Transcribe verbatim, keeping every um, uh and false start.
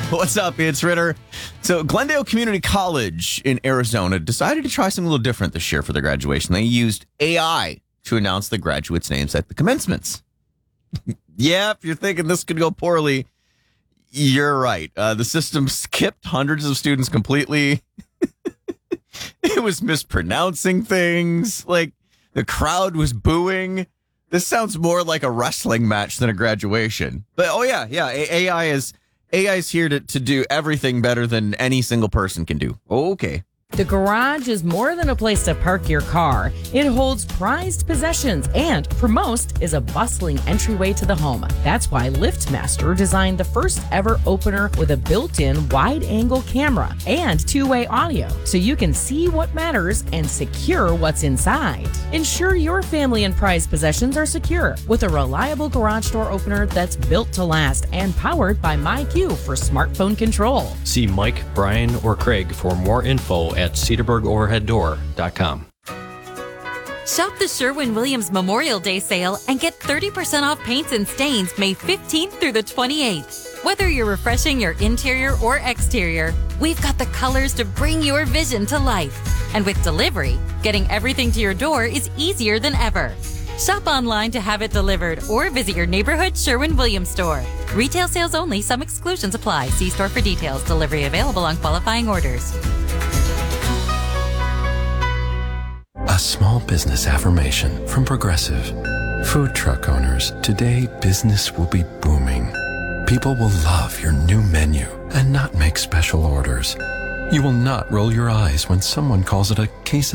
What's up? It's Ritter. So Glendale Community College in Arizona decided to try something a little different this year for their graduation. They used A I to announce the graduates' names at the commencements. Yeah, if you're thinking this could go poorly, you're right. Uh, the system skipped hundreds of students completely. It was mispronouncing things. Like, the crowd was booing. This sounds more like a wrestling match than a graduation. But, oh, yeah, yeah, A- AI is... A I is here to, to do everything better than any single person can do. Okay. The garage is more than a place to park your car. It holds prized possessions and, for most, is a bustling entryway to the home. That's why LiftMaster designed the first ever opener with a built-in wide-angle camera and two-way audio, so you can see what matters and secure what's inside. Ensure your family and prized possessions are secure with a reliable garage door opener that's built to last and powered by MyQ for smartphone control. See Mike, Brian, or Craig for more info at cedarburg overhead door dot com. Shop the Sherwin-Williams Memorial Day sale and get thirty percent off paints and stains May fifteenth through the twenty-eighth. Whether you're refreshing your interior or exterior, we've got the colors to bring your vision to life. And with delivery, getting everything to your door is easier than ever. Shop online to have it delivered or visit your neighborhood Sherwin-Williams store. Retail sales only. Some exclusions apply. See store for details. Delivery available on qualifying orders. A small business affirmation from Progressive. Food truck owners, today business will be booming. People will love your new menu and not make special orders. You will not roll your eyes when someone calls it a quesadilla.